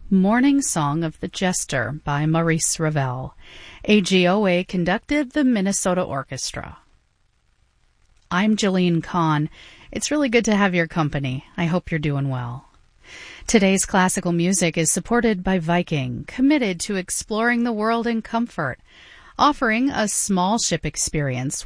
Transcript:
Morning Song of the Jester by Maurice Ravel. AGOA conducted the Minnesota Orchestra. I'm Jillian Kahn. It's really good to have your company. I hope you're doing well. Today's classical music is supported by Viking, committed to exploring the world in comfort, offering a small ship experience